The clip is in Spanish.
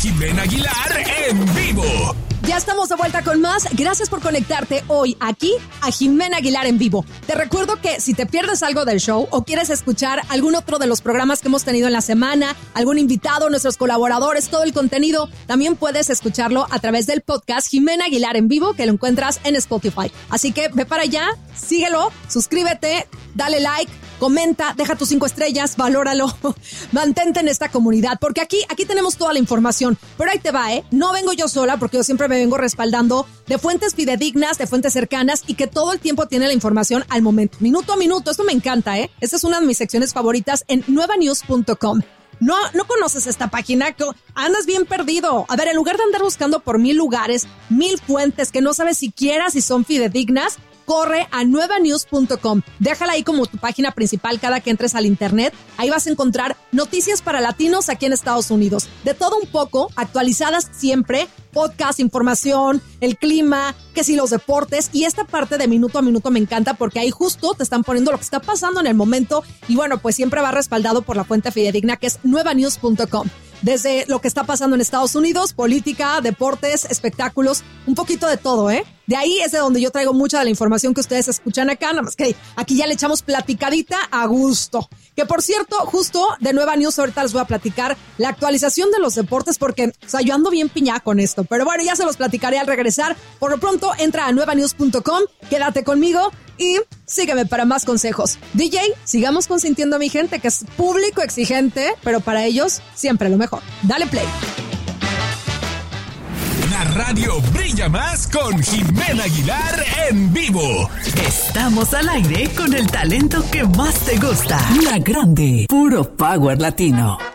Jimena Aguilar en vivo. Ya estamos de vuelta con más. Gracias por conectarte hoy aquí a Jimena Aguilar en vivo. Te recuerdo que si te pierdes algo del show o quieres escuchar algún otro de los programas que hemos tenido en la semana, algún invitado, nuestros colaboradores, todo el contenido, también puedes escucharlo a través del podcast Jimena Aguilar en vivo, que lo encuentras en Spotify. Así que ve para allá, síguelo, suscríbete, dale like, comenta, deja tus 5 estrellas, valóralo, mantente en esta comunidad, porque aquí tenemos toda la información. Pero ahí te va, no vengo yo sola, porque yo siempre me vengo respaldando de fuentes fidedignas, de fuentes cercanas y que todo el tiempo tiene la información al momento, minuto a minuto. Esto me encanta, Esta es una de mis secciones favoritas en nuevanews.com. No conoces esta página, andas bien perdido. A ver, en lugar de andar buscando por 1000 lugares, 1000 fuentes que no sabes siquiera si son fidedignas, corre a nuevanews.com. Déjala ahí como tu página principal cada que entres al internet. Ahí vas a encontrar noticias para latinos aquí en Estados Unidos. De todo un poco, actualizadas siempre, podcast, información, el clima, que si los deportes. Y esta parte de minuto a minuto me encanta porque ahí justo te están poniendo lo que está pasando en el momento. Y bueno, pues siempre va respaldado por la fuente fidedigna que es nuevanews.com. Desde lo que está pasando en Estados Unidos, política, deportes, espectáculos, un poquito de todo, De ahí es de donde yo traigo mucha de la información que ustedes escuchan acá, nada más que aquí ya le echamos platicadita a gusto. Que por cierto, justo de Nueva News ahorita les voy a platicar la actualización de los deportes porque, yo ando bien piñada con esto. Pero bueno, ya se los platicaré al regresar. Por lo pronto, entra a nuevanews.com, quédate conmigo y sígueme para más consejos. DJ, sigamos consintiendo a mi gente, que es público exigente, pero para ellos siempre lo mejor. Dale play. La radio brilla más con Jimena Aguilar en vivo. Estamos al aire con el talento que más te gusta. La Grande, puro power latino.